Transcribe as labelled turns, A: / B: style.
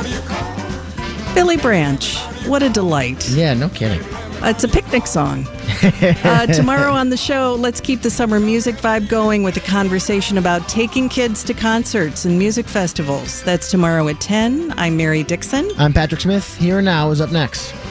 A: Billy Branch, what a delight.
B: Yeah, no kidding.
A: It's a picnic song. Tomorrow on the show, let's keep the summer music vibe going with a conversation about taking kids to concerts and music festivals. That's tomorrow at 10. I'm Mary Dixon.
B: I'm Patrick Smith. Here and Now is up next.